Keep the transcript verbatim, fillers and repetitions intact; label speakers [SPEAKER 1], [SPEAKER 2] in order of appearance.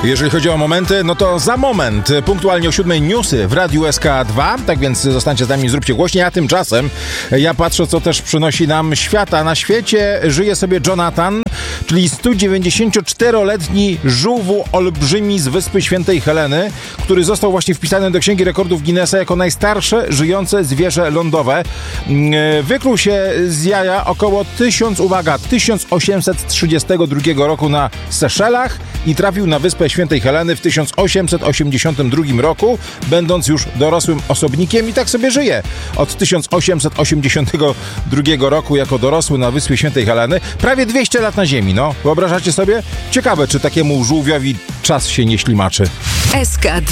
[SPEAKER 1] Jeżeli chodzi o momenty, no to za moment, punktualnie o siódmej newsy w Radiu S K dwa, tak więc zostańcie z nami, zróbcie głośniej, a tymczasem ja patrzę, co też przynosi nam świata. Na świecie żyje sobie Jonathan, czyli sto dziewięćdziesięcioczteroletni żółwu olbrzymi z Wyspy Świętej Heleny, który został właśnie wpisany do Księgi Rekordów Guinnessa jako najstarsze żyjące zwierzę lądowe. Wykluł się z jaja około tysiąc, uwaga, tysiąc osiemset trzydziestego drugiego roku na Seszelach i trafił na Wyspę Świętej Heleny w tysiąc osiemset osiemdziesiątym drugim roku, będąc już dorosłym osobnikiem i tak sobie żyje. Od tysiąc osiemset osiemdziesiątego drugiego roku jako dorosły na Wyspie Świętej Heleny, prawie dwieście lat na ziemi, no. Wyobrażacie sobie? Ciekawe, czy takiemu żółwiowi czas się nie ślimaczy.
[SPEAKER 2] S K dwa.